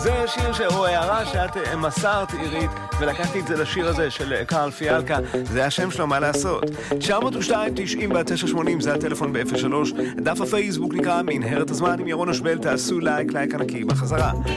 זה שיר שהוא הערה שאת מסרת עירית, ולקחתי את זה לשיר הזה של קרל פיאלקה, זה השם שלו, מה לעשות. 902-90-980 זה הטלפון ב-03, דף הפייסבוק נקרא מנהרת הזמן עם ירון אשבל, תעשו לייק ענקי בחזרה.